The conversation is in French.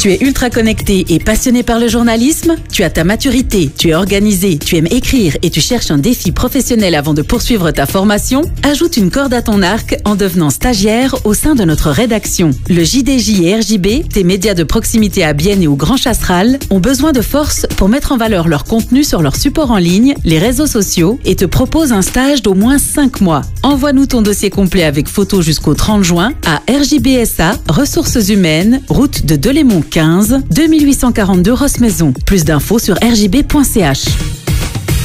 Tu es ultra connecté et passionné par le journalisme? Tu as ta maturité, tu es organisé, tu aimes écrire et tu cherches un défi professionnel avant de poursuivre ta formation? Ajoute une corde à ton arc en devenant stagiaire au sein de notre rédaction. Le JDJ et RJB, tes médias de proximité à Bienne et au Grand Chasseral, ont besoin de force pour mettre en valeur leur contenu sur leur support en ligne, les réseaux sociaux et te proposent un stage d'au moins 5 mois. Envoie-nous ton dossier complet avec photo jusqu'au 30 juin à RJBSA, Ressources Humaines, route de Delémont 15, 2842 Rossemaison. Plus d'infos sur rjb.ch.